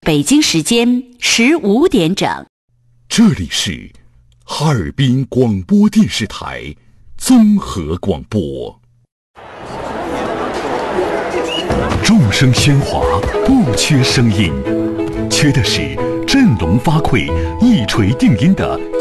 北京时间15点整， 这里是哈尔滨广播电视台综合广播。众声喧哗，不缺声音，缺的是振聋发聩、一锤定音的